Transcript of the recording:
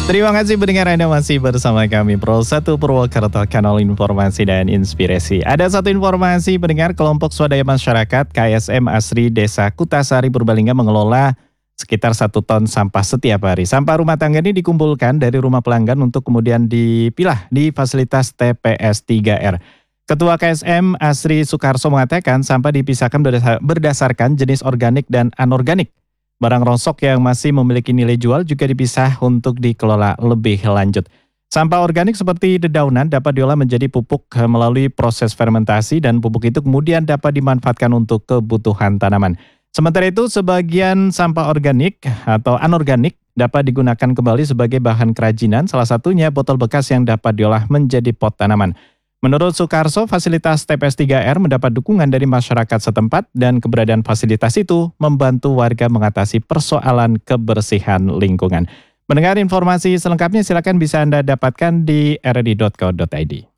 Terima kasih pendengar Anda masih bersama kami Pro 1 Purwokerto, kanal informasi dan inspirasi. Ada satu informasi pendengar, kelompok swadaya masyarakat KSM Asri Desa Kutasari Purbalingga mengelola sekitar 1 ton sampah setiap hari. Sampah rumah tangga ini dikumpulkan dari rumah pelanggan untuk kemudian dipilah di fasilitas TPS 3R. Ketua KSM Asri Sukarso mengatakan sampah dipisahkan berdasarkan jenis organik dan anorganik. Barang rosok yang masih memiliki nilai jual juga dipisah untuk dikelola lebih lanjut. Sampah organik seperti dedaunan dapat diolah menjadi pupuk melalui proses fermentasi dan pupuk itu kemudian dapat dimanfaatkan untuk kebutuhan tanaman. Sementara itu sebagian sampah organik atau anorganik dapat digunakan kembali sebagai bahan kerajinan, salah satunya botol bekas yang dapat diolah menjadi pot tanaman. Menurut Sukarso, fasilitas TPS 3R mendapat dukungan dari masyarakat setempat dan keberadaan fasilitas itu membantu warga mengatasi persoalan kebersihan lingkungan. Mendengar informasi selengkapnya silakan bisa Anda dapatkan di rri.co.id.